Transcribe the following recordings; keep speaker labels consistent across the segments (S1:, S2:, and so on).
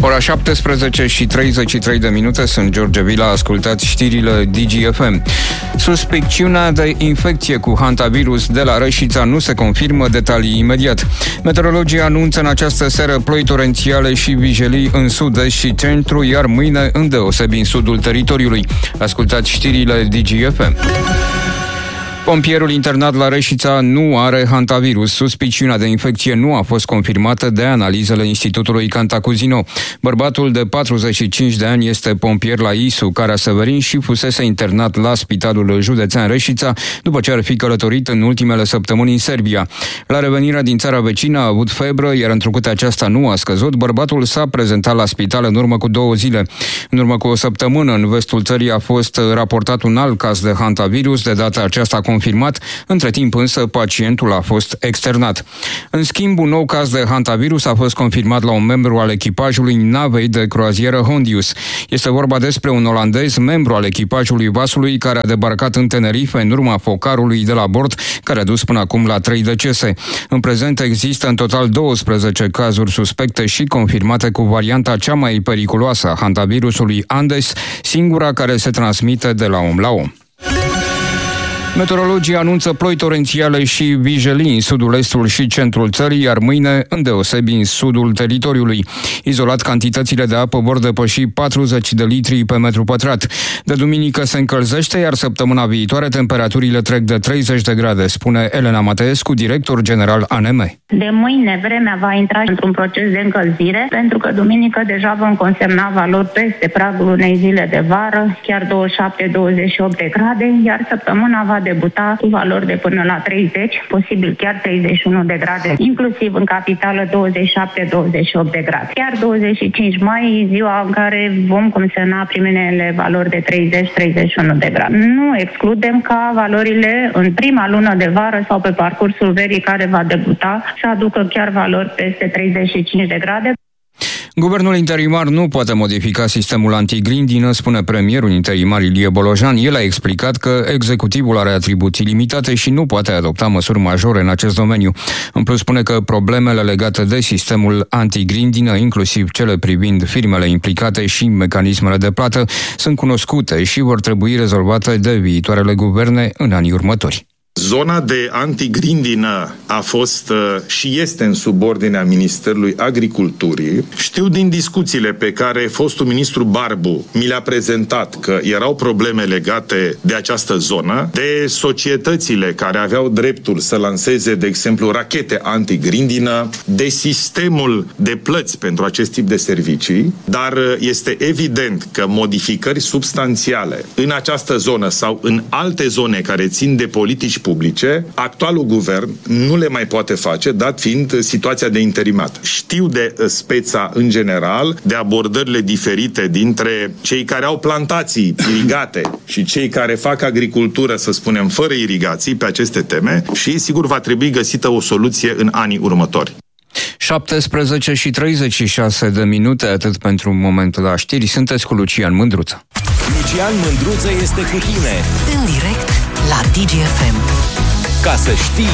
S1: Ora 17 și 33 de minute, sunt George Vila, ascultați știrile DGFM. Suspiciunea de infecție cu hantavirus de la Reșița nu se confirmă, detalii imediat. Meteorologii anunță în această seară ploi torențiale și vijelii în sud-est și centru, iar mâine îndeosebi în sudul teritoriului. Ascultați știrile DGFM. Pompierul internat la Reșița nu are hantavirus. Suspiciunea de infecție nu a fost confirmată de analizele Institutului Cantacuzino. Bărbatul de 45 de ani este pompier la ISU Cara Severin și fusese internat la Spitalul Județean Reșița după ce ar fi călătorit în ultimele săptămâni în Serbia. La revenirea din țara vecină a avut febră, iar întrucât aceasta nu a scăzut, bărbatul s-a prezentat la spital în urmă cu 2 zile. În urmă cu o săptămână, în vestul țării a fost raportat un alt caz de hantavirus, de data aceasta confirmat. Între timp însă pacientul a fost externat. În schimb, un nou caz de hantavirus a fost confirmat la un membru al echipajului navei de croazieră Hondius. Este vorba despre un olandez, membru al echipajului vasului, care a debarcat în Tenerife în urma focarului de la bord, care a dus până acum la 3 decese. În prezent există în total 12 cazuri suspecte și confirmate cu varianta cea mai periculoasă a hantavirusului Andes, singura care se transmite de la om la om. Meteorologii anunță ploi torențiale și vijelii în sudul, estul și centrul țării, iar mâine îndeosebi în sudul teritoriului. Izolat, cantitățile de apă vor depăși 40 de litri pe metru pătrat. De duminică se încălzește, iar săptămâna viitoare temperaturile trec de 30 de grade, spune Elena Mateescu, director general ANM.
S2: De mâine vremea va intra într-un proces de încălzire, pentru că duminică deja vom consemna valori peste pragul unei zile de vară, chiar 27-28 de grade, iar săptămâna va debuta cu valori de până la 30, posibil chiar 31 de grade, inclusiv în capitală 27-28 de grade. Chiar 25 mai, ziua în care vom consemna primele valori de 30-31 de grade. Nu excludem ca valorile în prima lună de vară sau pe parcursul verii care va debuta să aducă chiar valori peste 35 de grade.
S1: Guvernul interimar nu poate modifica sistemul antigrindină, spune premierul interimar Ilie Bolojan. El a explicat că executivul are atribuții limitate și nu poate adopta măsuri majore în acest domeniu. În plus, spune că problemele legate de sistemul antigrindină, inclusiv cele privind firmele implicate și mecanismele de plată, sunt cunoscute și vor trebui rezolvate de viitoarele guverne în anii următori.
S3: Zona de antigrindină a fost și este în subordinea Ministerului Agriculturii. Știu din discuțiile pe care fostul ministru Barbu mi le-a prezentat că erau probleme legate de această zonă, de societățile care aveau dreptul să lanseze, de exemplu, rachete antigrindină, de sistemul de plăți pentru acest tip de servicii, dar este evident că modificări substanțiale în această zonă sau în alte zone care țin de politici publice, actualul guvern nu le mai poate face, dat fiind situația de interimat. Știu de speța în general, de abordările diferite dintre cei care au plantații irigate și cei care fac agricultură, să spunem, fără irigații pe aceste teme și, sigur, va trebui găsită o soluție în anii următori.
S1: 17 și 36 de minute, atât pentru momentul la știri. Sunteți cu Lucian Mândruță.
S4: Lucian Mândruță este cu tine
S5: în direct la DGFM.
S4: Ca să știi.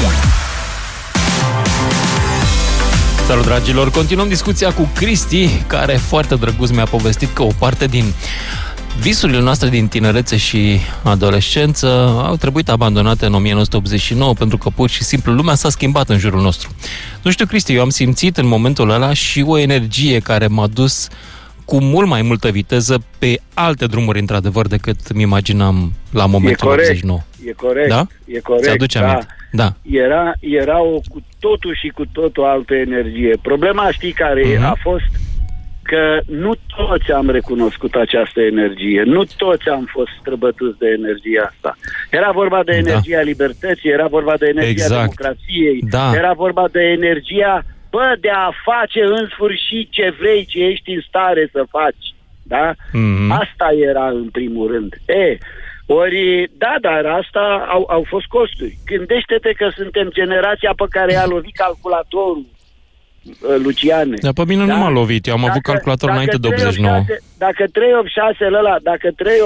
S6: Salut, dragilor! Continuăm discuția cu Cristi, care foarte drăguț mi-a povestit că o parte din visurile noastre din tinerețe și adolescență au trebuit abandonate în 1989 pentru că pur și simplu lumea s-a schimbat în jurul nostru. Nu știu, Cristi, eu am simțit în momentul ăla și o energie care m-a dus cu mult mai multă viteză pe alte drumuri, într-adevăr, decât îmi imaginam la momentul 89.
S7: E corect,
S6: da?
S7: E corect.
S6: Ți-aduce aminte? Da.
S7: Era o cu totul și cu totul altă energie. Problema, știi care a fost? Că nu toți am recunoscut această energie, nu toți am fost străbătuți de energia asta. Era vorba de energia libertății, era vorba de energia democrației, era vorba de energia, de a face în sfârșit ce vrei, ce ești în stare să faci. Da? Asta era în primul rând. Dar asta au fost costuri. Gândește-te că suntem generația pe care a lovit calculatorul, Luciane.
S6: Dar pe mine nu m-a lovit, eu am avut calculator înainte de 89.
S7: Dacă 386 ăla, dacă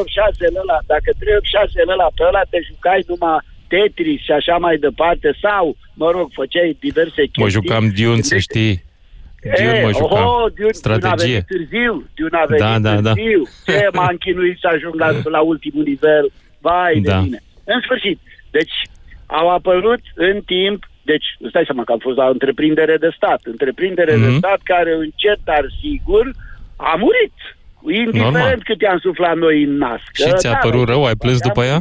S7: 386 ăla, pe ăla te jucai numai Tetris și așa mai departe, sau, mă rog, făceai diverse chestii.
S6: Mă jucam Dune, să știi. Diun mă jucam. Strategie.
S7: Diun a venit târziu. Ce m-a închinuit să ajung la ultimul nivel. Vai de mine. În sfârșit. Deci, au apărut în timp. Deci, stai seama că am fost la întreprindere de stat. Întreprindere de stat care încet, dar sigur, a murit. Indiferent cât i-am suflat noi în nas.
S6: Și ți-a părut rău? Ai plâns după ea?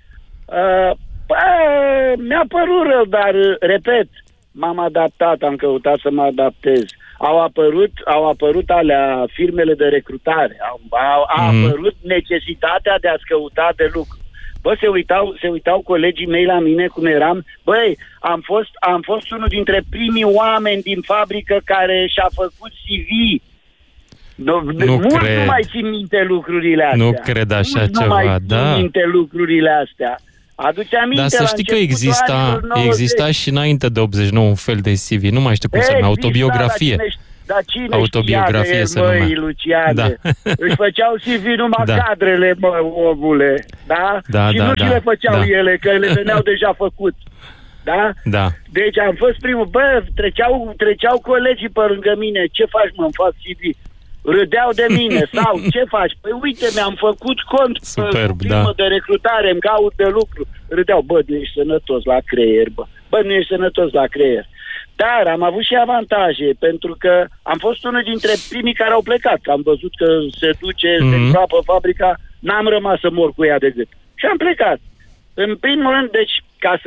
S7: Mi-a părut rău, dar, repet, m-am adaptat, am căutat să mă adaptez. Au apărut alea, firmele de recrutare. A apărut necesitatea de a-ți căuta de lucru. Bă, se uitau colegii mei la mine cum eram. Băi, am fost unul dintre primii oameni din fabrică care și-a făcut CV. Nu mai țin minte lucrurile astea.
S6: Nu cred așa ceva,
S7: nu mai țin minte lucrurile astea. Aduce aminte.
S6: Dar să știi că exista și înainte de 89 un fel de CV. Nu mai știu cum se numea, autobiografie.
S7: Dar cine
S6: autobiografie
S7: știa că măi, Luciane? Își făceau CV numai cadrele, omule. Da? Și nu și le făceau ele, că le veneau deja făcut. Da? Deci am fost primul. Bă, treceau colegii pe lângă mine. Ce faci, mă, îmi fac CV? Râdeau de mine. Sau, ce faci? Păi uite, mi-am făcut cont.
S6: Superb,
S7: de recrutare, îmi caut de lucru. Râdeau, bă, nu ești sănătos la creier, bă. Bă, nu ești sănătos la creier. Dar am avut și avantaje, pentru că am fost unul dintre primii care au plecat. Am văzut că se duce, se îngroapă fabrica, n-am rămas să mor cu ea de gât. Și am plecat. În primul rând, deci, ca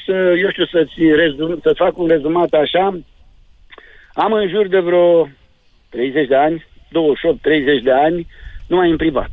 S7: să fac un rezumat așa, am în jur de vreo 30 de ani, 28-30 de ani, numai în privat.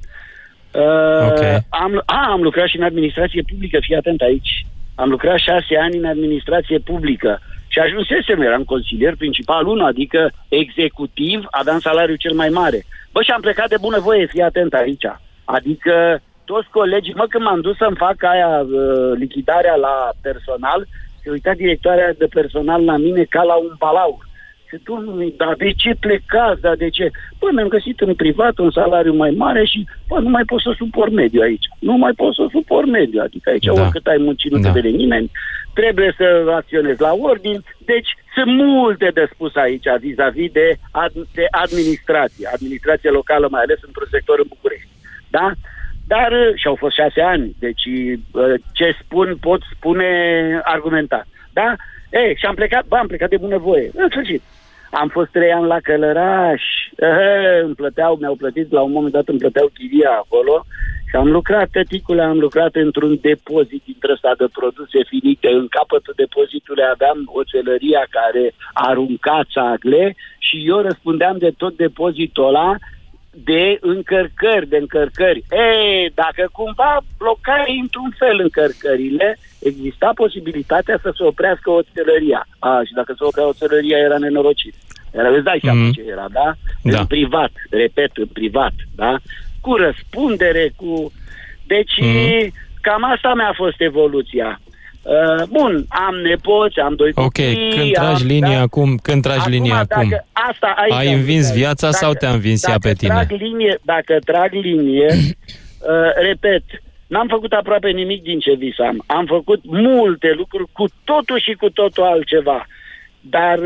S7: Am lucrat și în administrație publică, fii atent aici. Am lucrat 6 ani în administrație publică. Și ajunsesem, eram consilier principal 1, adică executiv, aveam salariul cel mai mare. Bă, și am plecat de bunăvoie, fii atent aici. Adică toți colegii, când m-am dus să-mi fac lichidarea la personal, se uita directoarea de personal la mine ca la un balaur. Și domnule, dar de ce plecați? Dar de ce? Bă, mi-am găsit în privat un salariu mai mare și, nu mai pot să suport mediu aici. Nu mai pot să suport mediu. Adică aici, oricât ai muncit, nu te vede nimeni. Trebuie să acționezi la ordine. Deci, sunt multe de spus aici vis-a-vis de administrație. Administrație locală, mai ales într-un sector în București. Da? Dar, și au fost 6 ani. Deci, ce spun, pot spune argumentat. Da? Și am plecat de bunăvoie. În sfârșit. Am fost 3 ani la Călăraș. Mi-au plătit, la un moment dat îmi plăteau chiria acolo. Și am lucrat, tăticule, într-un depozit dintre ăsta de produse finite. În capătul depozitului aveam oțelăria care arunca țagle și eu răspundeam de tot depozitul ăla de încărcări. Dacă cumva blocai într-un fel încărcările, exista posibilitatea să se oprească oțelăria. Și dacă se oprea oțelăria, era nenorocit. Îți dai seama ce era, da? În privat, repet, în privat, da? Cu răspundere, Deci, cam asta mi-a fost evoluția. Bun, am nepoți, am 2 copii.
S6: Ok, când tragi linia acum?
S7: Asta,
S6: ai învins viața sau te-a învins ea pe tine?
S7: Dacă trag linie, repet, n-am făcut aproape nimic din ce visam. Am făcut multe lucruri, cu totul și cu totul altceva. Dar,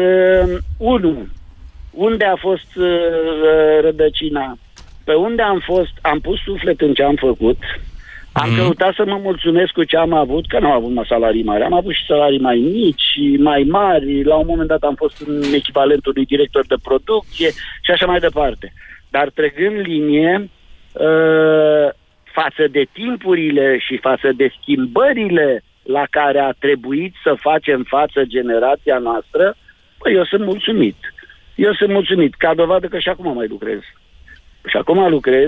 S7: unde a fost rădăcina? Pe unde am fost, am pus suflet în ce am făcut. Am căutat să mă mulțumesc cu ce am avut, că n-am avut salarii mari. Am avut și salarii mai mici și mai mari. La un moment dat am fost în echivalentul unui director de producție și așa mai departe. Dar trăgând linie, față de timpurile și față de schimbările la care a trebuit să facem față generația noastră, eu sunt mulțumit. Ca dovadă că și acum mai lucrez. Și acum lucrez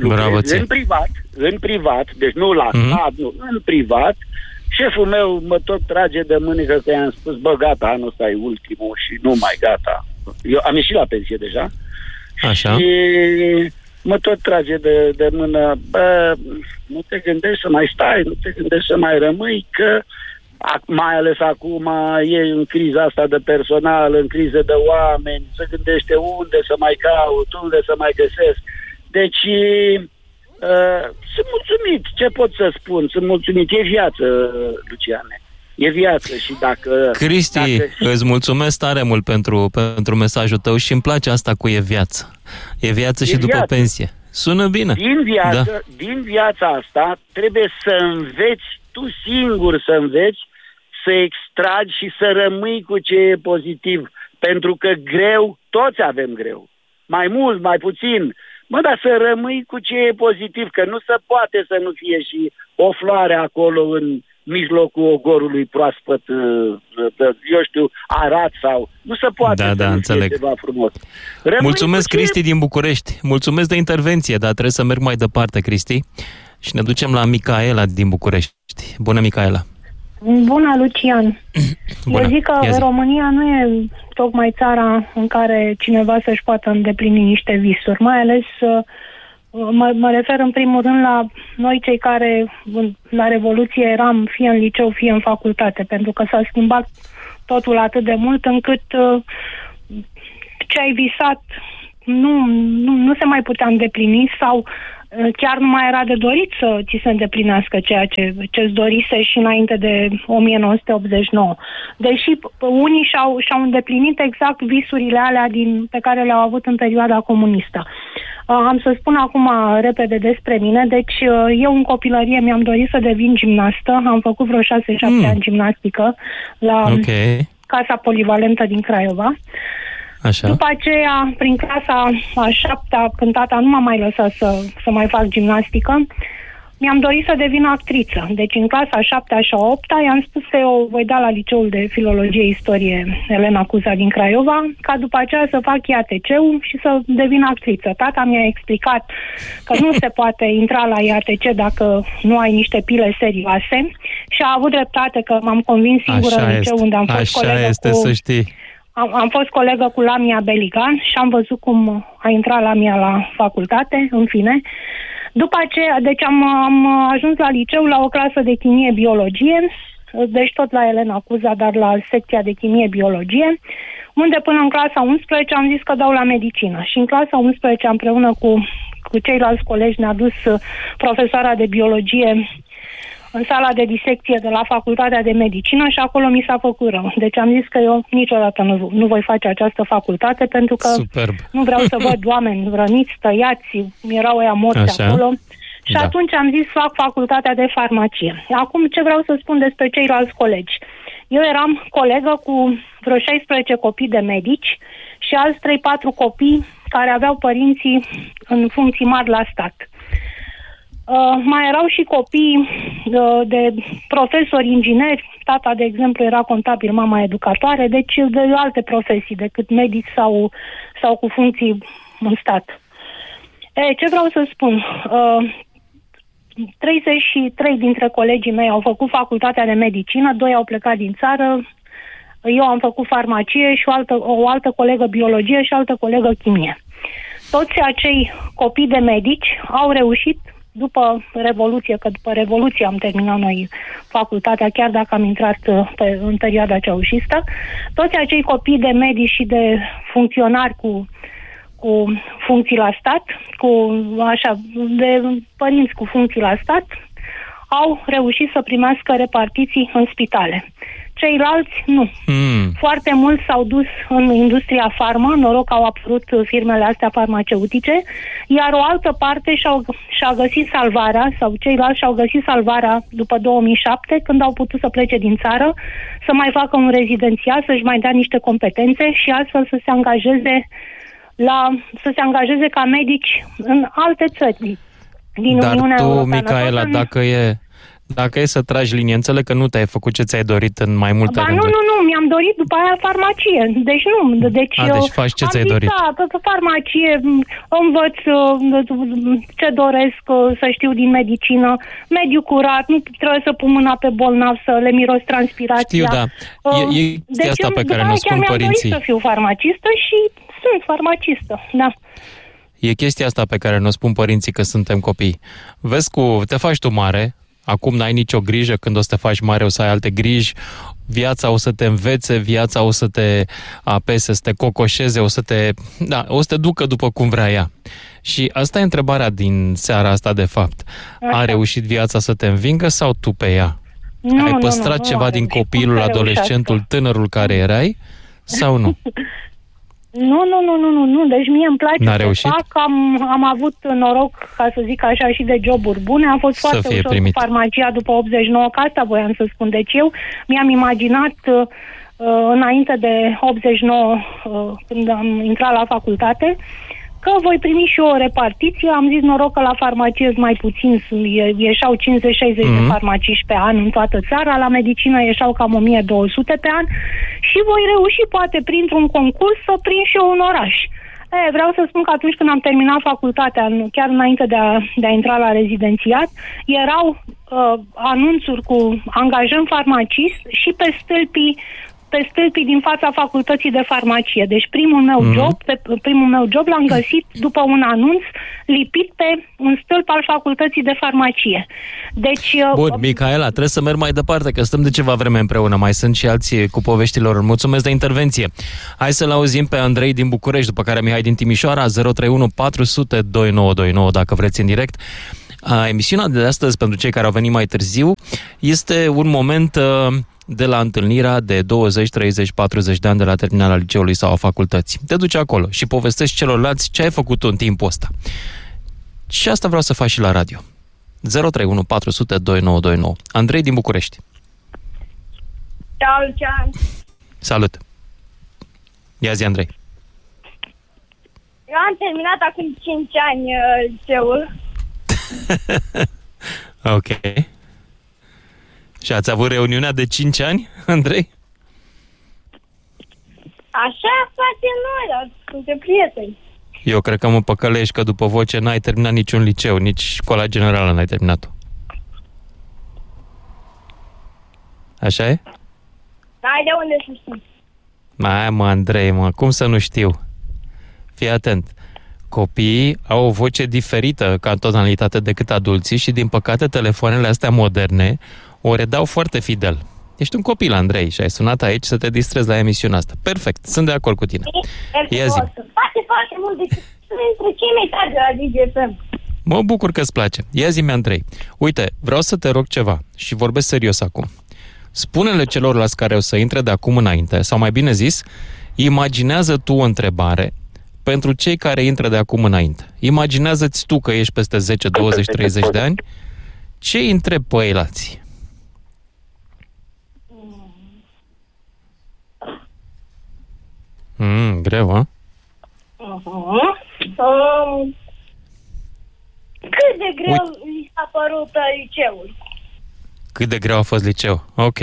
S7: în privat, deci nu la stat, în privat. Șeful meu mă tot trage de mânecă că i-am spus, gata, anul ăsta e ultimul și nu mai gata. Eu am ieșit la pensie deja.
S6: Așa.
S7: Și mă tot trage de mână, nu te gândești să mai stai, nu te gândești să mai rămâi, că mai ales acum e în criza asta de personal, în criză de oameni, se gândește unde să mai caut, unde să mai găsesc. Deci, sunt mulțumit. Ce pot să spun? Sunt mulțumit. E viață, Luciane. E viață și dacă...
S6: Cristi, îți mulțumesc tare mult pentru mesajul tău și îmi place asta cu e viață. E viață și după pensie. Sună bine.
S7: Din viața asta trebuie să înveți, tu singur să înveți, să extragi și să rămâi cu ce e pozitiv. Pentru că greu, toți avem greu. Mai mult, mai puțin. Dar să rămâi cu ce e pozitiv, că nu se poate să nu fie și o floare acolo în mijlocul ogorului proaspăt, eu știu, arat sau... Nu se poate să nu fie ceva frumos.
S6: Mulțumesc, Cristi din București. Mulțumesc de intervenție, dar trebuie să merg mai departe, Cristi. Și ne ducem la Micaela din București. Bună, Micaela!
S8: Bună, Lucian!
S6: Bună.
S8: Eu zic că România nu e tocmai țara în care cineva să-și poată îndeplini niște visuri, mai ales mă refer în primul rând la noi cei care la Revoluție eram fie în liceu, fie în facultate, pentru că s-a schimbat totul atât de mult încât ce ai visat nu se mai putea îndeplini sau chiar nu mai era de dorit să ți se îndeplinească ceea ce-ți dorise și înainte de 1989. Deși unii și-au îndeplinit exact visurile alea pe care le-au avut în perioada comunistă. Am să spun acum repede despre mine. Deci eu în copilărie mi-am dorit să devin gimnastă. Am făcut vreo 6-7 ani gimnastică la Casa Polivalentă din Craiova.
S6: Așa.
S8: După aceea, prin clasa a 7-a, când tata nu m-a mai lăsat să mai fac gimnastică, mi-am dorit să devin actriță. Deci în clasa a 7-a și a 8-a i-am spus că eu voi da la Liceul de Filologie Istorie Elena Cuza din Craiova, ca după aceea să fac IATC-ul și să devin actriță. Tata mi-a explicat că nu se poate intra la IATC dacă nu ai niște pile serioase și a avut dreptate că m-am convins singură în liceu unde am fost colegă
S6: să știi.
S8: Am fost colegă cu Lamia Beligan și am văzut cum a intrat Lamia la facultate, în fine. După aceea, deci am ajuns la liceu la o clasă de chimie-biologie, deci tot la Elena Cuza, dar la secția de chimie-biologie, unde până în clasa 11 am zis că dau la medicină. Și în clasa 11 împreună cu ceilalți colegi ne-a dus profesoara de biologie în sala de disecție de la Facultatea de Medicină și acolo mi s-a făcut rău. Deci am zis că eu niciodată nu voi face această facultate pentru că nu vreau să văd oameni răniți, tăiați, erau ăia morți acolo. Și atunci am zis fac facultatea de farmacie. Acum ce vreau să spun despre ceilalți colegi? Eu eram colegă cu vreo 16 copii de medici și alți 3-4 copii care aveau părinții în funcții mari la stat. Mai erau și copii de profesori, ingineri. Tata, de exemplu, era contabil, mama educatoare, deci de alte profesii decât medici sau cu funcții în stat. Ce vreau să spun? 33 dintre colegii mei au făcut facultatea de medicină, 2 au plecat din țară, eu am făcut farmacie și o altă colegă biologie și altă colegă chimie. Toți acei copii de medici au reușit după Revoluție, că după Revoluție am terminat noi facultatea, chiar dacă am intrat în perioada ceaușistă, toți acei copii de medici și de funcționari cu funcții la stat, de părinți cu funcții la stat, au reușit să primească repartiții în spitale. Ceilalți nu. Foarte mulți s-au dus în industria farmă, noroc că au apărut firmele astea farmaceutice, iar o altă parte și-a găsit salvarea, sau ceilalți și-au găsit salvarea după 2007, când au putut să plece din țară, să mai facă un rezidențiat, să-și mai dea niște competențe și astfel să se angajeze ca medici în alte țări din Uniunea Europeană. Dar tu,
S6: Micaela, dacă e să tragi linie, înțeleg că nu te-ai făcut ce ți-ai dorit în mai multe rânduri.
S8: Nu, mi-am dorit după aia farmacie. Deci nu. Deci
S6: faci ce ți-ai dorit.
S8: Pe farmacie învăț ce doresc să știu din medicină, mediu curat, nu trebuie să pun mâna pe bolnav, să le miros transpirația.
S6: Știu, da. E asta pe care ne spun părinții.
S8: Mi-am dorit să fiu farmacistă și sunt farmacistă, da.
S6: E chestia asta pe care ne spun părinții că suntem copii. Vezi, te faci tu mare, acum n-ai nicio grijă, când o să te faci mare o să ai alte griji, viața o să te învețe, viața o să te apese, să te cocoșeze, o să te ducă după cum vrea ea. Și asta e întrebarea din seara asta, de fapt. A reușit viața să te învingă sau tu pe ea? Ai păstrat ceva din copilul, adolescentul, tânărul care erai? Sau nu?
S8: Nu. Deci mie îmi place
S6: N-a
S8: să
S6: reușit?
S8: fac. Am avut noroc, ca să zic așa, și de joburi bune. Am fost foarte ușor
S6: primit.
S8: cu farmacia după 89, că asta voiam să spun. Deci eu mi-am imaginat înainte de 89, când am intrat la facultate, că voi primi și o repartiție. Am zis noroc că la farmacie sunt mai puțin, ieșeau 50-60 de farmaciști pe an în toată țara, la medicină ieșeau cam 1200 pe an și voi reuși poate printr-un concurs să prind și eu un oraș. Vreau să spun că atunci când am terminat facultatea, chiar înainte de a intra la rezidențiat, erau anunțuri cu angajăm farmacist și pe stâlpii din fața facultății de farmacie. Deci primul meu job l-am găsit după un anunț lipit pe un stâlp al facultății de farmacie. Deci...
S6: Bun, Micaela, trebuie să merg mai departe, că stăm de ceva vreme împreună. Mai sunt și alții cu poveștilor. Mulțumesc de intervenție. Hai să-l auzim pe Andrei din București, după care Mihai din Timișoara, 031 400 2929, dacă vreți în direct. Emisiunea de astăzi, pentru cei care au venit mai târziu, este un moment de la întâlnirea de 20, 30, 40 de ani de la terminarea liceului sau a facultății. Te duci acolo și povestești celorlalți ce ai făcut tu în timpul ăsta. Și asta vreau să faci și la radio. 031 400 2929. Andrei din București. Salut. Ia zi, Andrei.
S9: Eu am terminat acum 5 ani liceul.
S6: Ok. Și ați avut reuniunea de 5 ani, Andrei?
S9: Așa facem noi, dar suntem prieteni.
S6: Eu cred că mă păcălești că după voce n-ai terminat niciun liceu, nici școala generală n-ai terminat-o. Așa e?
S9: N-ai de unde să știi.
S6: Mă, Andrei, cum să nu știu? Fii atent. Copiii au o voce diferită ca în tonalitate decât adulții și, din păcate, telefoanele astea moderne o redau foarte fidel. Ești un copil, Andrei, și ai sunat aici să te distrezi la emisiunea asta. Perfect, sunt de acord cu tine. Ia zi.
S9: Foarte mult decât între cei mai tari de la DGFM.
S6: Mă bucur că îți place. Ia zi-mi, Andrei. Uite, vreau să te rog ceva și vorbesc serios acum. Spune-le celorlalți care o să intre de acum înainte, sau mai bine zis, imaginează tu o întrebare pentru cei care intră de acum înainte. Imaginează-ți tu că ești peste 10, 20, 30 de ani, ce îi întrebi pe ei alții? Greu, a?
S9: Cât de greu li s-a părut liceul?
S6: Cât de greu a fost liceu? Ok.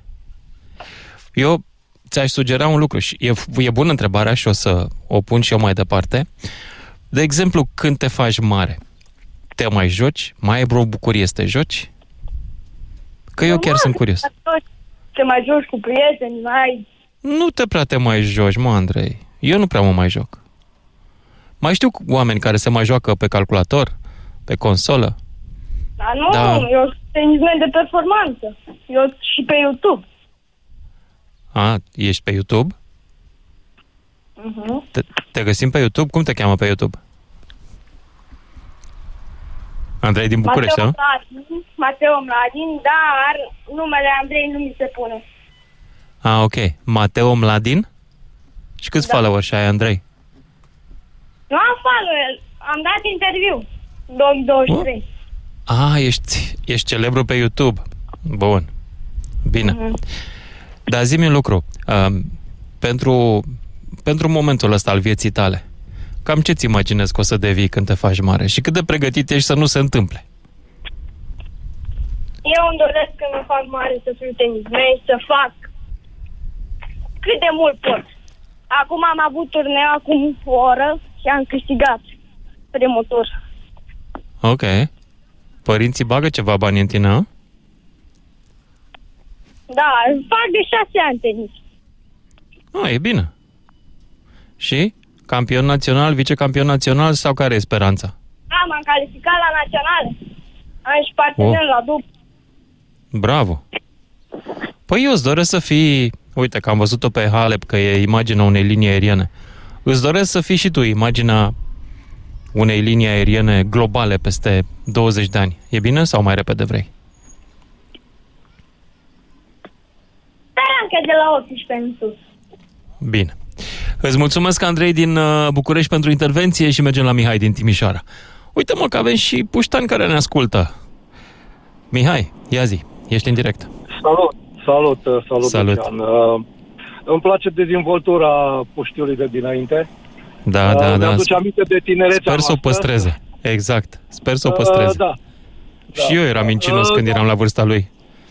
S6: Eu ți-aș sugera un lucru și e bună întrebarea și o să o pun și eu mai departe. De exemplu, când te faci mare, te mai joci? Mai ai vreo bucurie să te joci? Că eu chiar sunt curios.
S9: Te mai joci cu prieteni, mai...
S6: Nu te prea te mai joci, mă, Andrei. Eu nu prea mă mai joc. Mai știu oameni care se mai joacă pe calculator, pe consolă.
S9: Dar nu, eu sunt tenismen de performanță. Eu și pe YouTube.
S6: Ești pe YouTube? Te găsim pe YouTube? Cum te cheamă pe YouTube? Andrei din București, nu?
S9: Mateo Mladin, dar numele Andrei nu mi se pune.
S6: Ok. Mateo Mladin? Și câți followers ai, Andrei?
S9: Nu am follower, am dat interviu în 2023.
S6: Ești celebru pe YouTube. Bun. Bine. Dar zi-mi un lucru. Pentru momentul ăsta al vieții tale, cam ce-ți imaginezi că o să devii când te faci mare? Și cât de pregătit ești să nu se întâmple?
S9: Eu îmi doresc când mă fac mare să fiu tenismen, să fac cât de mult pot. Acum am avut turneu acum o oră și am câștigat primul tur.
S6: Ok. Părinții bagă ceva bani în tine, a?
S9: Da, fac de 6 ani tenis.
S6: E bine. Și? Campion național, vicecampion național sau care e speranța?
S9: M-am calificat la naționale. Am și partener la dublu.
S6: Bravo. Păi eu îți doresc să fii... Uite că am văzut-o pe Halep, că e imaginea unei linii aeriene. Îți doresc să fii și tu imaginea unei linii aeriene globale peste 20 de ani. E bine sau mai repede vrei?
S9: de la 18 în sus.
S6: Bine. Îți mulțumesc, Andrei din București, pentru intervenție și mergem la Mihai din Timișoara. Uite, mă, că avem și puștani care ne ascultă. Mihai, ia zi, ești în direct.
S10: Salut.
S6: Salut.
S10: Îmi place dezvoltura puștiului de dinainte.
S6: Da.
S10: Mi-aduce aminte de tinerețea
S6: Sper să o păstreze. Exact. Sper să o păstreze.
S10: Da.
S6: Și eu eram mincinos când eram la vârsta lui.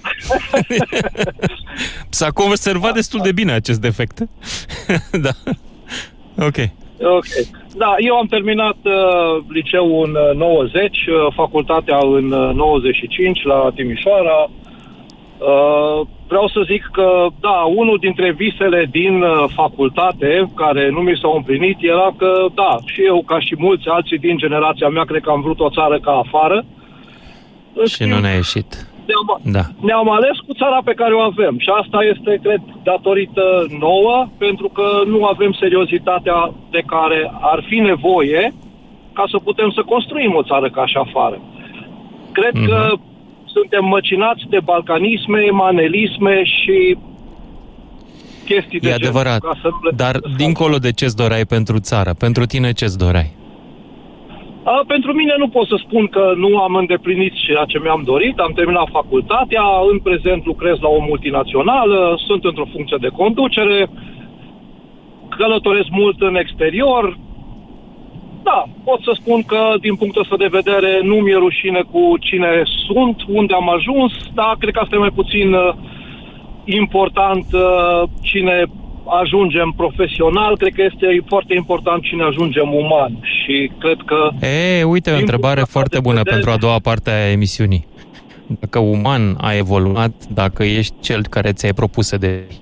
S6: S-a conservat destul de bine acest defect. Da. Ok.
S10: Da, eu am terminat liceul în 90, facultatea în 95 la Timișoara. Vreau să zic că, da, unul dintre visele din facultate, care nu mi s-au împlinit, era că, da, și eu, ca și mulți alții din generația mea, cred că am vrut o țară ca afară.
S6: Și nu ne-a ieșit.
S10: Ne-am ales cu țara pe care o avem și asta este, cred, datorită nouă, pentru că nu avem seriozitatea de care ar fi nevoie ca să putem să construim o țară ca și afară. Cred că suntem măcinați de balcanisme, manelisme și chestii de
S6: genul. E adevărat, dar dincolo de ce-ți doreai pentru țară, pentru tine ce-ți doreai?
S10: Pentru mine nu pot să spun că nu am îndeplinit ceea ce mi-am dorit. Am terminat facultatea, în prezent lucrez la o multinațională, sunt într-o funcție de conducere, călătoresc mult în exterior. Da, pot să spun că din punctul ăsta de vedere nu mi-e rușine cu cine sunt, unde am ajuns, dar cred că asta e mai puțin important cine ajungem profesional, cred că este foarte important cine ajungem uman și cred că...
S6: Uite, o întrebare foarte bună pentru a doua parte a emisiunii. Dacă uman a evoluat, dacă ești cel care ți-ai propus să devii?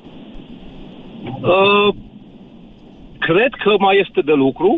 S10: Cred că mai este de lucru,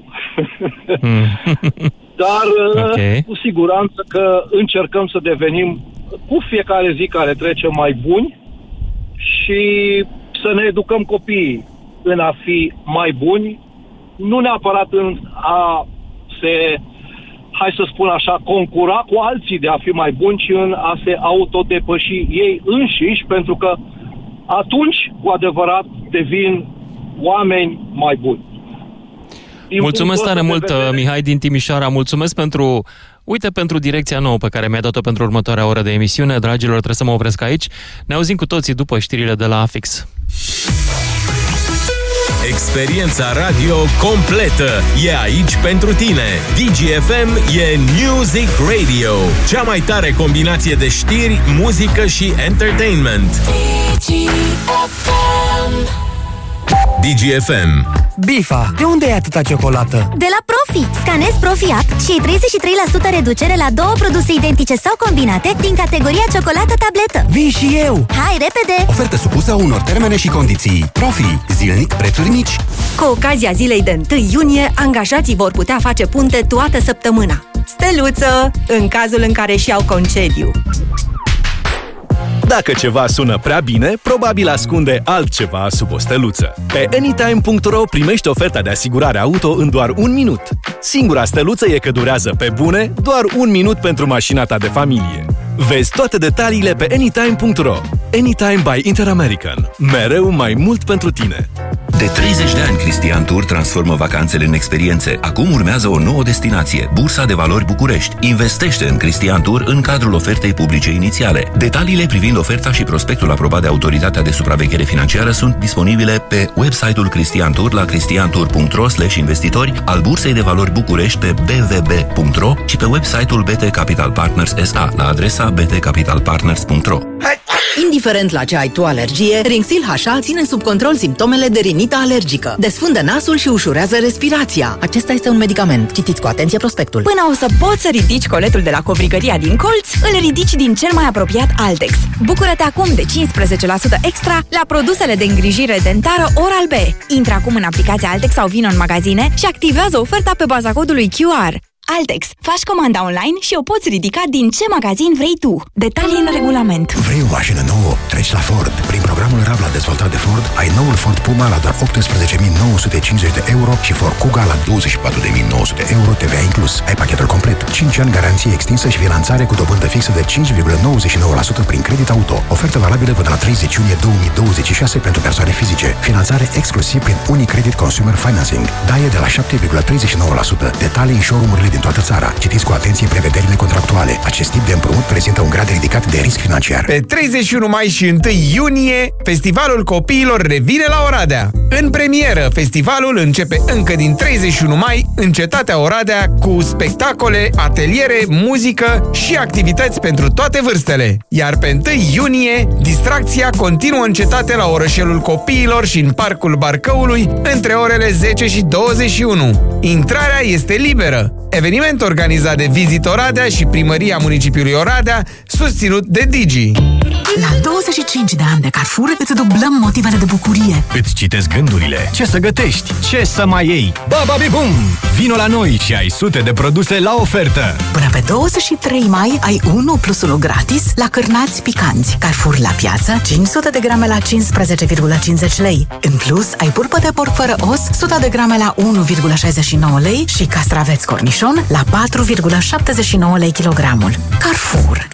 S10: dar cu siguranță că încercăm să devenim cu fiecare zi care trece mai buni și să ne educăm copiii în a fi mai buni, nu neapărat în a se, hai să spun așa, concura cu alții de a fi mai buni, ci în a se autodepăși ei înșiși, pentru că atunci, cu adevărat, devin oameni mai buni.
S6: Mulțumesc tare mult, Mihai din Timișoara, mulțumesc pentru direcția nouă pe care mi-a dat-o pentru următoarea oră de emisiune. Dragilor, trebuie să mă opresc aici. Ne auzim cu toții după știrile de la Afix.
S4: Experiența radio completă e aici pentru tine. DGFM e Music Radio, cea mai tare combinație de știri, muzică și entertainment. DGFM.
S11: Bifa, de unde e atâta ciocolată?
S12: De la Profi! Scanezi Profi App și ai 33% reducere la 2 produse identice sau combinate din categoria ciocolată tabletă.
S11: Vin și eu!
S12: Hai, repede!
S11: Ofertă supusă unor termene și condiții. Profi, zilnic prețuri mici.
S13: Cu ocazia zilei de 1 iunie, angajații vor putea face punte toată săptămâna. Steluță, în cazul în care și-au concediu.
S14: Dacă ceva sună prea bine, probabil ascunde altceva sub o steluță. Pe anytime.ro primești oferta de asigurare auto în doar 1 minut. Singura steluță e că durează pe bune doar 1 minut pentru mașina ta de familie. Vezi toate detaliile pe anytime.ro. Anytime by Interamerican. Mereu mai mult pentru tine.
S15: De 30 de ani, Cristian Tour transformă vacanțele în experiențe. Acum urmează o nouă destinație, Bursa de Valori București. Investește în Cristian Tour în cadrul ofertei publice inițiale. Detaliile privind oferta și prospectul aprobat de Autoritatea de Supraveghere Financiară sunt disponibile pe website-ul Cristian Tour la cristiantour.ro/investitori, al Bursei de Valori București pe bvb.ro și pe website-ul BT Capital Partners SA la adresa btcapitalpartners.ro.
S5: Indiferent la ce ai tu alergie, Rinxil HA ține sub control simptomele de rinită alergică. Desfundă nasul și ușurează respirația. Acesta este un medicament. Citiți cu atenție prospectul.
S13: Până o să poți să ridici coletul de la covrigăria din colț, îl ridici din cel mai apropiat Altex. Bucură-te acum de 15% extra la produsele de îngrijire dentară Oral-B. Intră acum în aplicația Altex sau vină în magazine și activează oferta pe baza codului QR. Altex. Faci comanda online și o poți ridica din ce magazin vrei tu. Detalii în regulament.
S16: Vrei o mașină nouă? Treci la Ford. Prin programul Rabla dezvoltat de Ford, ai noul Ford Puma la doar 18.950 de euro și Ford Kuga la 24.900 de euro, TVA inclus. Ai pachetul complet. 5 ani garanție extinsă și finanțare cu dobândă fixă de 5,99% prin credit auto. Ofertă valabilă până la 30 iunie 2026 pentru persoane fizice. Finanțare exclusiv prin Unicredit Consumer Financing. Daie de la 7,39%. Detalii în showroom-urile din toată țara. Citiți cu atenție prevederile contractuale. Acest tip de împrumut prezintă un grad ridicat de risc financiar.
S17: Pe 31 mai și 1 iunie, Festivalul Copiilor revine la Oradea. În premieră, festivalul începe încă din 31 mai în cetatea Oradea cu spectacole, ateliere, muzică și activități pentru toate vârstele. Iar pe 1 iunie, distracția continuă în cetate la Orășelul Copiilor și în Parcul Barcăului între orele 10 și 21. Intrarea este liberă. Eveniment organizat de Visit Oradea și Primăria Municipiului Oradea, susținut de Digi.
S18: La 25 de ani de Carrefour îți dublăm motivele de bucurie.
S14: Îți citesc gândurile. Ce să gătești? Ce să mai iei? Bababibum! Vino la noi și ai sute de produse la ofertă.
S18: Până pe 23 mai ai 1 plus 1 gratis la cârnați picanți. Carrefour la piață, 500 de grame la 15,50 lei. În plus, ai pulpă de porc fără os, 100 de grame la 1,69 lei și castraveți cornișon la 4,79 lei kilogramul. Carrefour.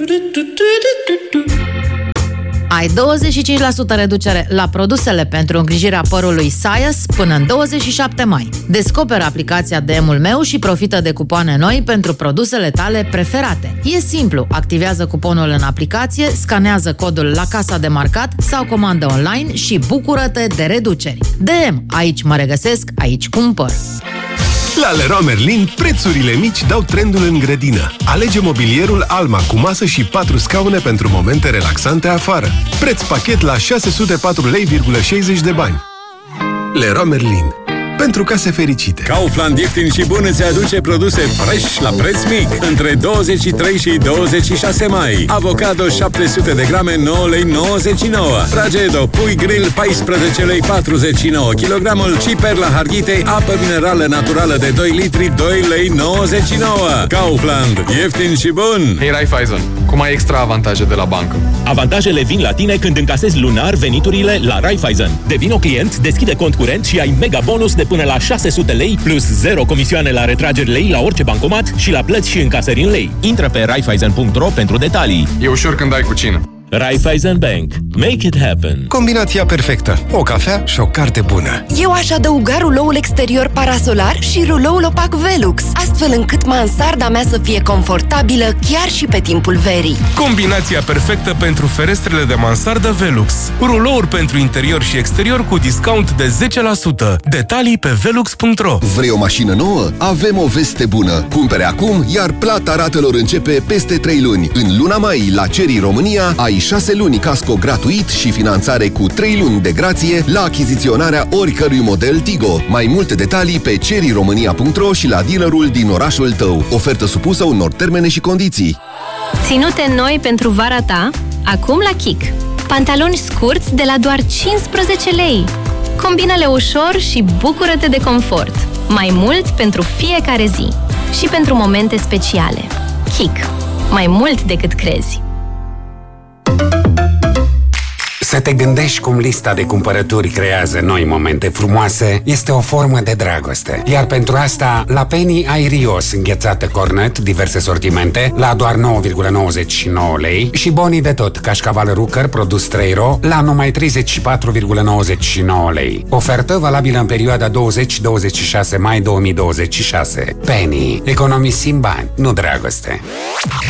S19: Ai 25% reducere la produsele pentru îngrijirea părului Saias până în 27 mai. Descoperă aplicația DM-ul meu și profită de cupoane noi pentru produsele tale preferate. E simplu, activează cuponul în aplicație, scanează codul la casa de marcat sau comandă online și bucură-te de reduceri. DM, aici mă regăsesc, aici cumpăr.
S20: La Leroy Merlin, prețurile mici dau trendul în grădină. Alege mobilierul Alma cu masă și 4 scaune pentru momente relaxante afară. Preț pachet la 604 lei,60 de bani. Leroy Merlin. Pentru case fericite.
S4: Kaufland ieftin și bun îți aduce produse fresh la preț mic. Între 23 și 26 mai. Avocado 700 de grame, 9 lei 99. Tragedo, pui grill 14 lei 49 kg. Și perla Harghitei, apă minerală naturală de 2 litri, 2 lei 99. Kaufland, ieftin și bun.
S21: Hei Raiffeisen, cum ai extra avantaje de la bancă?
S22: Avantajele vin la tine când încasezi lunar veniturile la Raiffeisen. Devino client, deschide cont curent și ai mega bonus de până la 600 lei plus 0 comisioane la retrageri lei la orice bancomat și la plăți și încasări în lei. Intră pe Raiffeisen.ro pentru detalii.
S21: E ușor când ai cu cine.
S22: Raiffeisen Bank. Make it happen.
S11: Combinația perfectă. O cafea și o carte bună.
S23: Eu aș adăuga ruloul exterior parasolar și ruloul opac Velux, astfel încât mansarda mea să fie confortabilă chiar și pe timpul verii.
S24: Combinația perfectă pentru ferestrele de mansardă Velux. Rulouri pentru interior și exterior cu discount de 10%. Detalii pe velux.ro.
S25: Vrei o mașină nouă? Avem o veste bună. Cumpere acum, iar plata ratelor începe peste 3 luni. În luna mai, la Chery România, ai 6 luni casco gratuit și finanțare cu 3 luni de grație la achiziționarea oricărui model Tigo. Mai multe detalii pe cheryromania.ro și la dealerul din orașul tău. Ofertă supusă unor termene și condiții.
S26: Ținute noi pentru vara ta, acum la Kik. Pantaloni scurți de la doar 15 lei. Combină-le ușor și bucură-te de confort. Mai mult pentru fiecare zi și pentru momente speciale. Kik. Mai mult decât crezi.
S27: Să te gândești cum lista de cumpărături creează noi momente frumoase este o formă de dragoste. Iar pentru asta, la Penny ai Rios înghețată cornet, diverse sortimente, la doar 9,99 lei și bonii de tot, cașcaval Rucker, produs 3 ro, la numai 34,99 lei. Ofertă valabilă în perioada 20-26 mai 2026. Penny. Economisim bani, nu dragoste.